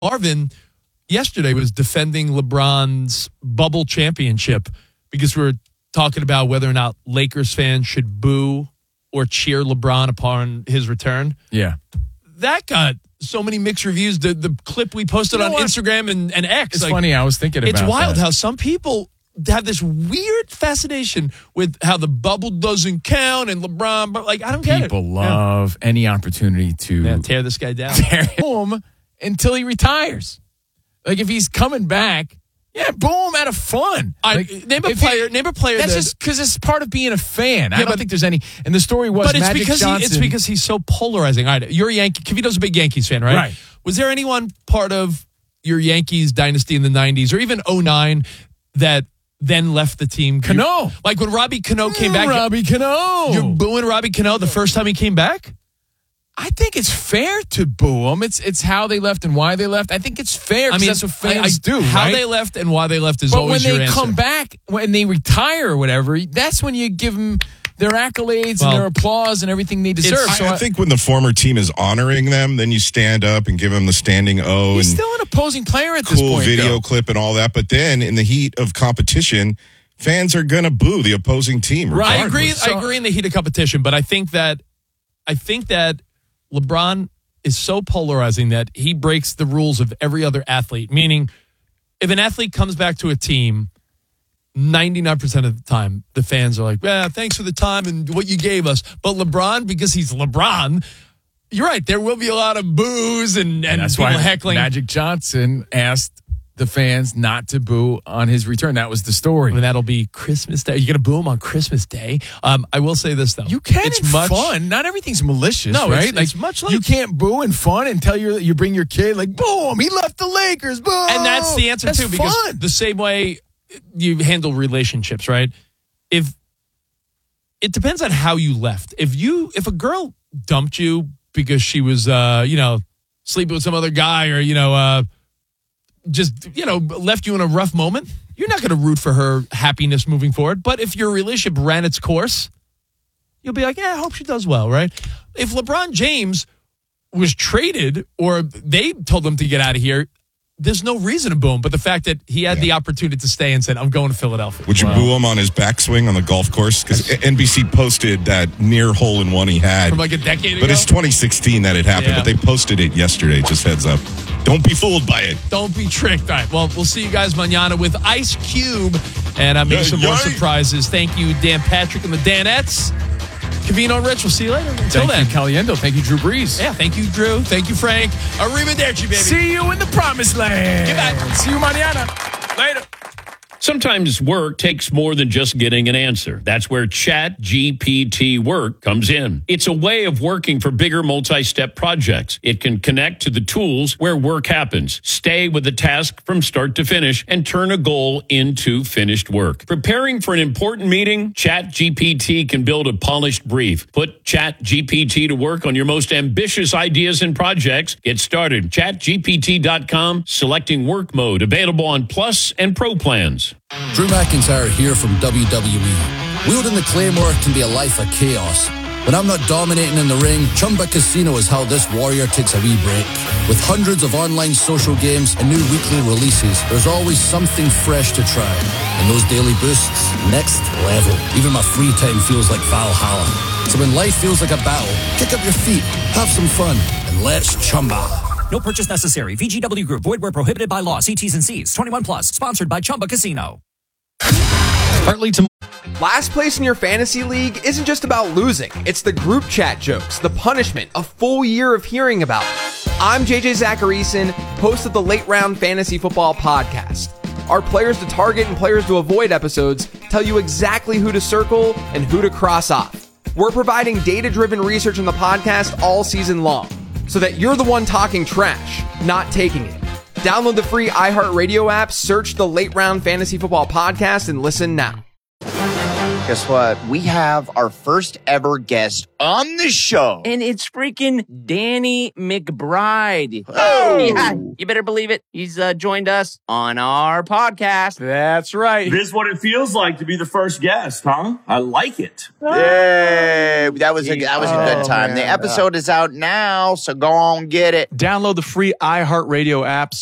Marvin yesterday was defending LeBron's bubble championship because we were talking about whether or not Lakers fans should boo or cheer LeBron upon his return. Yeah. That got so many mixed reviews. The clip we posted on Instagram and X. It's funny. I was thinking about It's wild that. how some people have this weird fascination with how the bubble doesn't count and LeBron. But I don't get it. People love any opportunity to tear this guy down. tear him until he retires. If he's coming back, boom, out of fun. Name a player. That's just because it's part of being a fan. I don't think there's any. And the story was, but Magic Johnson. It's because he's so polarizing. All right, you're a Yankee. Kavito's a big Yankees fan, right? Right. Was there anyone part of your Yankees dynasty in the 90s or even 09 that then left the team? Cano. When Robbie Cano came back. Robbie Cano. You're booing Robbie Cano the first time he came back? I think it's fair to boo them. It's how they left and why they left. I think it's fair. That's what fans do. How right? they left and why they left is always your answer. But when they come back, when they retire or whatever, that's when you give them their accolades and their applause and everything they deserve. I think when the former team is honoring them, then you stand up and give them the standing O. He's and still an opposing player at this point. Cool video clip and all that. But then in the heat of competition, fans are going to boo the opposing team. Right. I agree in the heat of competition, but I think that LeBron is so polarizing that he breaks the rules of every other athlete. Meaning, if an athlete comes back to a team, 99% of the time, the fans are like, thanks for the time and what you gave us. But LeBron, because he's LeBron, you're right, there will be a lot of boos and that's people why heckling. Magic Johnson asked the fans not to boo on his return. That was the story. And that'll be Christmas Day. You're going to boo him on Christmas Day. I will say this, though. You can. It's fun. Not everything's malicious, right? It's much like... You can't boo in fun until you bring your kid, boom, he left the Lakers, boom. And that's the answer, too, because the same way you handle relationships, right? It depends on how you left. If a girl dumped you because she was, sleeping with some other guy or, left you in a rough moment, you're not going to root for her happiness moving forward. But if your relationship ran its course, you'll be like, I hope she does well, right? If LeBron James was traded or they told him to get out of here, there's no reason to boo him. But the fact that he had the opportunity to stay and said, I'm going to Philadelphia. Would you boo him on his backswing on the golf course? Because NBC posted that near hole-in-one he had. From a decade ago? But it's 2016 that it happened, but they posted it yesterday. Just heads up. Don't be fooled by it. Don't be tricked. All right, well, we'll see you guys mañana with Ice Cube and maybe some more surprises. Thank you, Dan Patrick and the Danettes. Cavino and Rich, we'll see you later. Until then. Thank you, Caliendo. Thank you, Drew Brees. Yeah, thank you, Drew. Thank you, Frank. Arrivederci, baby. See you in the promised land. Goodbye. See you mañana. Later. Sometimes work takes more than just getting an answer. That's where ChatGPT Work comes in. It's a way of working for bigger multi-step projects. It can connect to the tools where work happens, stay with the task from start to finish, and turn a goal into finished work. Preparing for an important meeting? ChatGPT can build a polished brief. Put ChatGPT to work on your most ambitious ideas and projects. Get started. ChatGPT.com, selecting work mode, available on Plus and Pro plans. Drew McIntyre here from WWE. Wielding the Claymore can be a life of chaos. When I'm not dominating in the ring, Chumba Casino is how this warrior takes a wee break. With hundreds of online social games and new weekly releases, there's always something fresh to try. And those daily boosts, next level. Even my free time feels like Valhalla. So when life feels like a battle, kick up your feet, have some fun, and let's Chumba. No purchase necessary. VGW Group. Void where prohibited by law. See T's and C's. 21 plus. Sponsored by Chumba Casino. Partly to... Last place in your fantasy league isn't just about losing. It's the group chat jokes, the punishment, a full year of hearing about it. I'm JJ Zacharyson, host of the Late Round Fantasy Football Podcast. Our players to target and players to avoid episodes tell you exactly who to circle and who to cross off. We're providing data-driven research on the podcast all season long, so that you're the one talking trash, not taking it. Download the free iHeartRadio app, search the Late Round Fantasy Football Podcast, and listen now. Guess what? We have our first ever guest on the show. And it's freaking Danny McBride. Oh. Yeah, you better believe it. He's joined us on our podcast. That's right. This is what it feels like to be the first guest, huh? I like it. Yay. That was a good time. Man. The episode is out now, so go on get it. Download the free iHeartRadio app.